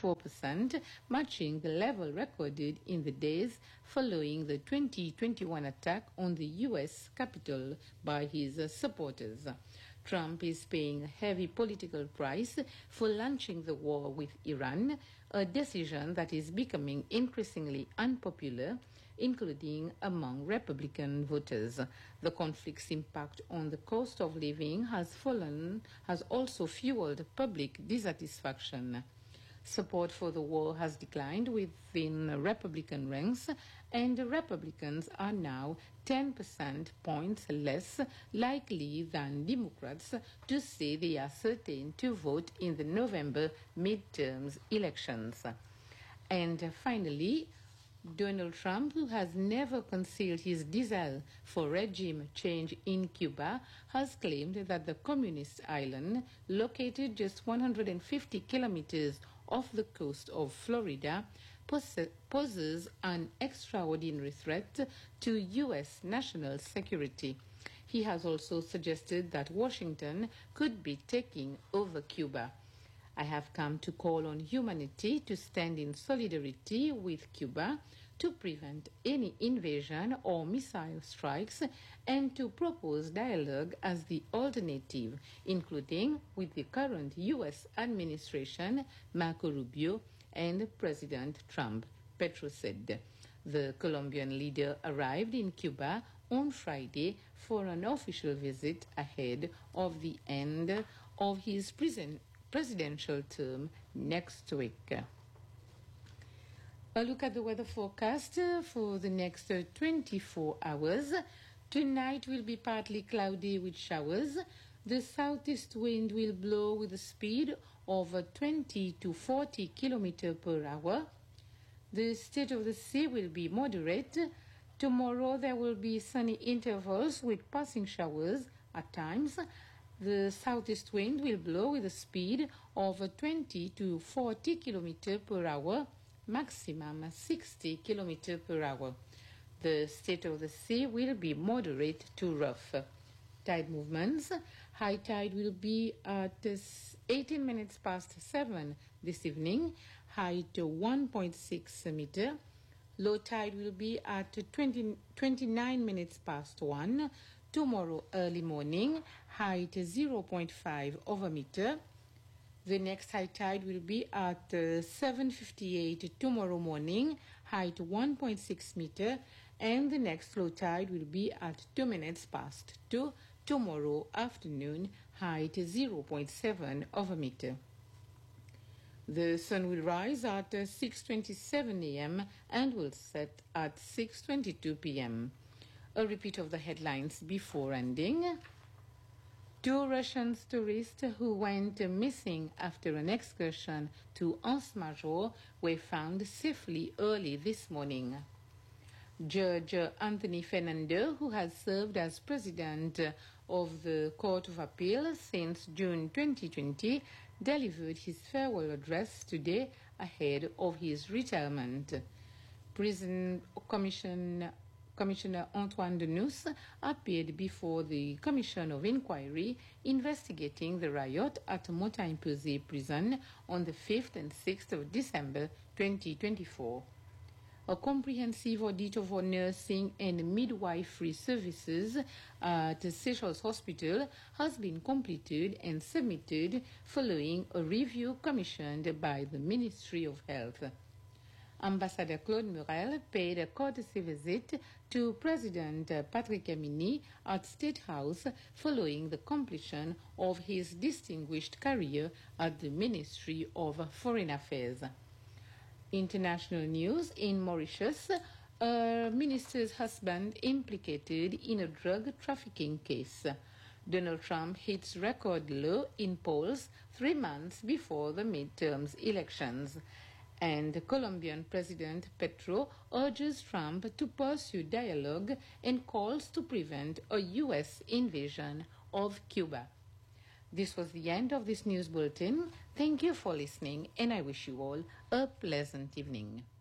64%, matching the level recorded in the days following the 2021 attack on the U.S. Capitol by his supporters. Trump is paying a heavy political price for launching the war with Iran, a decision that is becoming increasingly unpopular, including among Republican voters. The conflict's impact on the cost of living has also fueled public dissatisfaction. Support for the war has declined within Republican ranks, and Republicans are now 10% points less likely than Democrats to say they are certain to vote in the November midterms elections. And finally, Donald Trump, who has never concealed his desire for regime change in Cuba, has claimed that the communist island, located just 150 kilometers off the coast of Florida, poses an extraordinary threat to U.S. national security. He has also suggested that Washington could be taking over Cuba. I have come to call on humanity to stand in solidarity with Cuba to prevent any invasion or missile strikes and to propose dialogue as the alternative, including with the current U.S. administration, Marco Rubio, and President Trump, Petro said. The Colombian leader arrived in Cuba on Friday for an official visit ahead of the end of his presidential term next week. A look at the weather forecast for the next 24 hours. Tonight will be partly cloudy with showers. The southeast wind will blow with a speed of 20 to 40 km per hour. The state of the sea will be moderate. Tomorrow there will be sunny intervals with passing showers at times. The southeast wind will blow with a speed of 20 to 40 km per hour, maximum 60 km per hour. The state of the sea will be moderate to rough. Tide movements. High tide will be at 18 minutes past 7 this evening, height 1.6 meter. Low tide will be at 29 minutes past 1 tomorrow early morning, height 0.5 over meter. The next high tide will be at 7:58 tomorrow morning, height 1.6 meter, and the next low tide will be at 2 minutes past 2 tomorrow afternoon, height 0.7 over meter. The sun will rise at 6:27 a.m. and will set at 6:22 p.m. A repeat of the headlines before ending. 2 Russian tourists who went missing after an excursion to Anse Major were found safely early this morning. Judge Anthony Fernando, who has served as president of the Court of Appeal since June 2020, delivered his farewell address today ahead of his retirement. Prison Commissioner Antoine Denous appeared before the Commission of Inquiry investigating the riot at Montagne-Pesé prison on the 5th and 6th of December 2024. A comprehensive audit of our nursing and midwifery services at Seychelles Hospital has been completed and submitted following a review commissioned by the Ministry of Health. Ambassador Claude Murel paid a courtesy visit to President Patrick Amini at State House following the completion of his distinguished career at the Ministry of Foreign Affairs. International news. In Mauritius, a minister's husband implicated in a drug trafficking case. Donald Trump hits record low in polls 3 months before the midterms elections. And Colombian President Petro urges Trump to pursue dialogue and calls to prevent a U.S. invasion of Cuba. This was the end of this news bulletin. Thank you for listening, and I wish you all a pleasant evening.